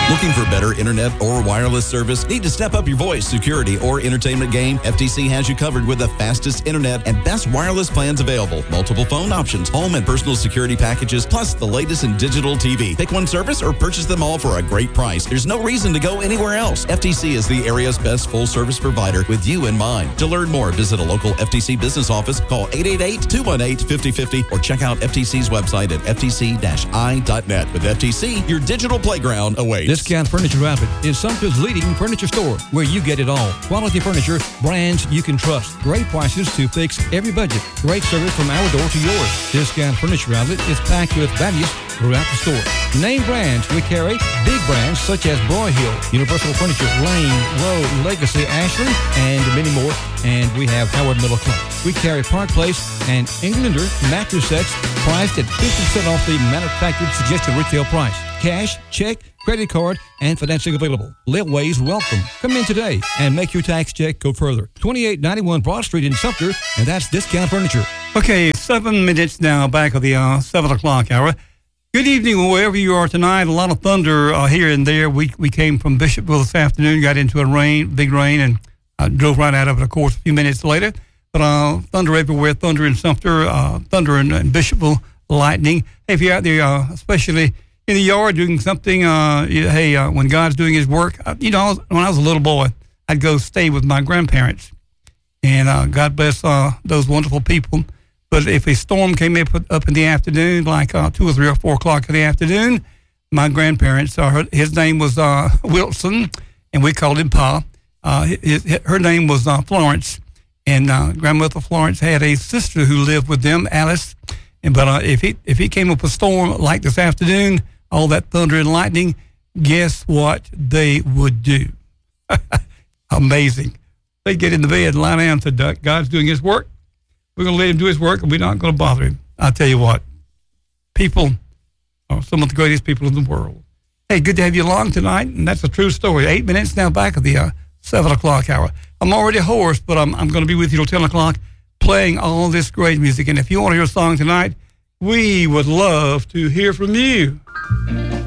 Looking for better internet or wireless service? Need to step up your voice, security, or entertainment game? FTC has you covered with the fastest internet and best wireless plans available. Multiple phone options, home and personal security packages, plus the latest in digital TV. Pick one service or purchase them all for a great price. There's no reason to go anywhere else. FTC is the area's best full-service provider with you in mind. To learn more, visit a local FTC business office, call 888-218-5050, or check out FTC's website at ftc-i.net. With FTC, your digital playground awaits. Discount Furniture Outlet is Sumter's leading furniture store where you get it all. Quality furniture, brands you can trust. Great prices to fix every budget. Great service from our door to yours. Discount Furniture Outlet is packed with values throughout the store. Name brands. We carry big brands such as Broyhill, Universal Furniture, Lane, Rowe, Legacy, Ashland, and many more. And we have Howard Middle Class. We carry Park Place and Englander mattress sets priced at 50% off the manufactured suggested retail price. Cash, check, credit card, and financing available. Litways welcome. Come in today and make your tax check go further. 2891 Broad Street in Sumter, and that's Discount Furniture. Okay, 7 minutes now, back of the 7 o'clock hour. Good evening, wherever you are tonight. A lot of thunder here and there. We came from Bishopville this afternoon, got into a big rain, and drove right out of it, of course, a few minutes later. But thunder everywhere, thunder in Sumter, thunder in Bishopville, lightning. Hey, if you're out there, especially in the yard doing something, when God's doing his work, when I was a little boy, I'd go stay with my grandparents. And God bless those wonderful people. But if a storm came up in the afternoon, like 2 or 3 or 4 o'clock in the afternoon, my grandparents, his name was Wilson, and we called him Pa. Her name was Florence, and Grandmother Florence had a sister who lived with them, Alice. But if he came up a storm like this afternoon, all that thunder and lightning, guess what they would do? Amazing. They get in the bed and lie down and say, God's doing his work. We're going to let him do his work, and we're not going to bother him. I'll tell you what, people are some of the greatest people in the world. Hey, good to have you along tonight, and that's a true story. 8 minutes now back of the 7 o'clock hour. I'm already hoarse, but I'm going to be with you till 10 o'clock playing all this great music. And if you want to hear a song tonight, we would love to hear from you.